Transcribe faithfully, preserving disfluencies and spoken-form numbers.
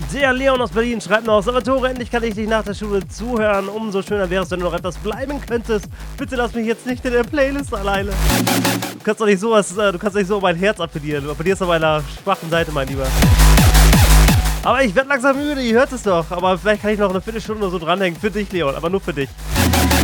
Der Leon aus Berlin schreibt noch, Salvatore, endlich kann ich dich nach der Schule zuhören. Umso schöner wäre es, wenn du noch etwas bleiben könntest. Bitte lass mich jetzt nicht in der Playlist alleine. Du kannst doch nicht sowas, äh, du kannst doch nicht so mein Herz appellieren. Du appellierst auf meiner schwachen Seite, mein Lieber. Aber ich werde langsam müde, ihr hört es doch. Aber vielleicht kann ich noch eine Viertelstunde oder so dranhängen. Für dich, Leon, aber nur für dich.